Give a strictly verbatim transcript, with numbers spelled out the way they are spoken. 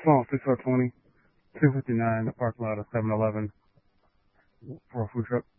phone six four twenty, two fifty nine, the parking lot of seven eleven for a food truck.